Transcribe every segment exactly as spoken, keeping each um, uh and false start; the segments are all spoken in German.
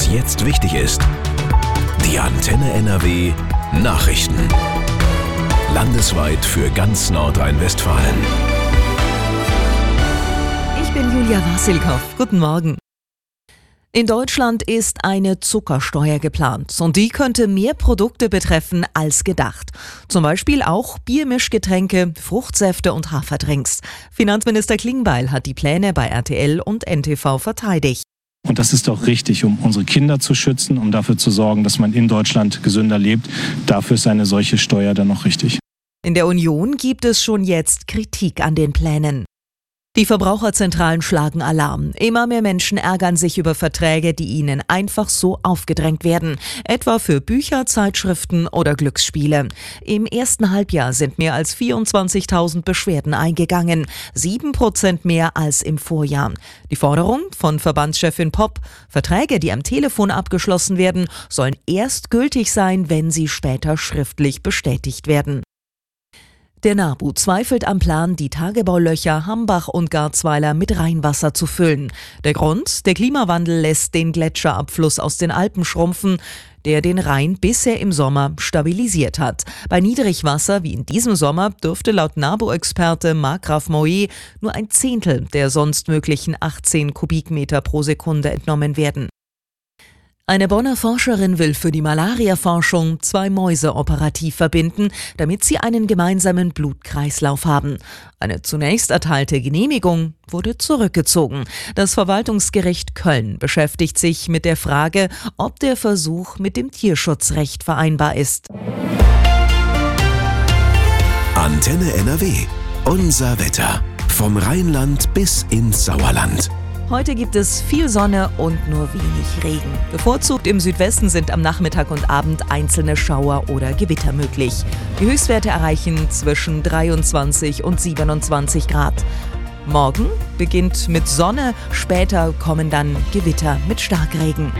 was jetzt wichtig ist. Die Antenne N R W Nachrichten. Landesweit für ganz Nordrhein-Westfalen. Ich bin Julia Wassilkow. Guten Morgen. In Deutschland ist eine Zuckersteuer geplant und die könnte mehr Produkte betreffen als gedacht. Zum Beispiel auch Biermischgetränke, Fruchtsäfte und Haferdrinks. Finanzminister Klingbeil hat die Pläne bei R T L und N T V verteidigt. Und das ist auch richtig, um unsere Kinder zu schützen, um dafür zu sorgen, dass man in Deutschland gesünder lebt. Dafür ist eine solche Steuer dann noch richtig. In der Union gibt es schon jetzt Kritik an den Plänen. Die Verbraucherzentralen schlagen Alarm. Immer mehr Menschen ärgern sich über Verträge, die ihnen einfach so aufgedrängt werden. Etwa für Bücher, Zeitschriften oder Glücksspiele. Im ersten Halbjahr sind mehr als vierundzwanzigtausend Beschwerden eingegangen. Sieben Prozent mehr als im Vorjahr. Die Forderung von Verbandschefin Popp: Verträge, die am Telefon abgeschlossen werden, sollen erst gültig sein, wenn sie später schriftlich bestätigt werden. Der NABU zweifelt am Plan, die Tagebaulöcher Hambach und Garzweiler mit Rheinwasser zu füllen. Der Grund: Der Klimawandel lässt den Gletscherabfluss aus den Alpen schrumpfen, der den Rhein bisher im Sommer stabilisiert hat. Bei Niedrigwasser wie in diesem Sommer dürfte laut NABU-Experte Marc-Graf Moët nur ein Zehntel der sonst möglichen achtzehn Kubikmeter pro Sekunde entnommen werden. Eine Bonner Forscherin will für die Malaria-Forschung zwei Mäuse operativ verbinden, damit sie einen gemeinsamen Blutkreislauf haben. Eine zunächst erteilte Genehmigung wurde zurückgezogen. Das Verwaltungsgericht Köln beschäftigt sich mit der Frage, ob der Versuch mit dem Tierschutzrecht vereinbar ist. Antenne N R W. Unser Wetter. Vom Rheinland bis ins Sauerland. Heute gibt es viel Sonne und nur wenig Regen. Bevorzugt im Südwesten sind am Nachmittag und Abend einzelne Schauer oder Gewitter möglich. Die Höchstwerte erreichen zwischen dreiundzwanzig und siebenundzwanzig Grad. Morgen beginnt mit Sonne, später kommen dann Gewitter mit Starkregen.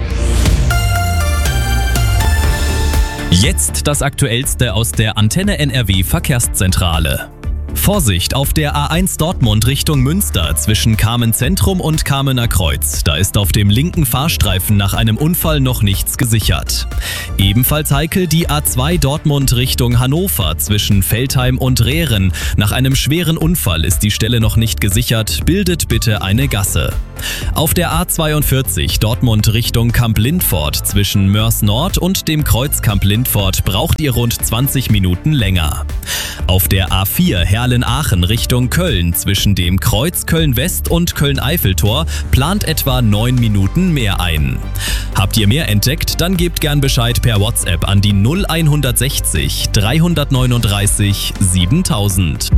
Jetzt das Aktuellste aus der Antenne N R W Verkehrszentrale. Vorsicht auf der A eins Dortmund Richtung Münster zwischen Kamen-Zentrum und Kamener Kreuz. Da ist auf dem linken Fahrstreifen nach einem Unfall noch nichts gesichert. Ebenfalls heikel die A zwei Dortmund Richtung Hannover zwischen Veltheim und Rehren. Nach einem schweren Unfall ist die Stelle noch nicht gesichert. Bildet bitte eine Gasse. Auf der A zweiundvierzig Dortmund Richtung Kamp-Lindfort zwischen Mörs Nord und dem Kreuz Kamp-Lindfort braucht ihr rund zwanzig Minuten länger. Auf der A vier Herrlen-Aachen Richtung Köln zwischen dem Kreuz Köln-West und Köln-Eiffeltor plant etwa neun Minuten mehr ein. Habt ihr mehr entdeckt? Dann gebt gern Bescheid per WhatsApp an die null hundertsechzig dreihundertneununddreißig siebentausend.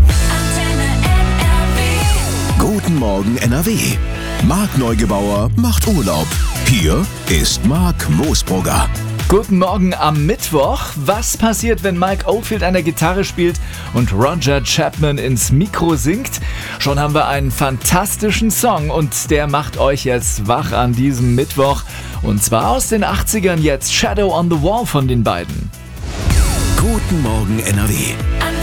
Guten Morgen N R W. Marc Neugebauer macht Urlaub. Hier ist Marc Moosbrugger. Guten Morgen am Mittwoch. Was passiert, wenn Mike Oldfield an der Gitarre spielt und Roger Chapman ins Mikro singt? Schon haben wir einen fantastischen Song und der macht euch jetzt wach an diesem Mittwoch. Und zwar aus den achtzigern jetzt Shadow on the Wall von den beiden. Guten Morgen N R W.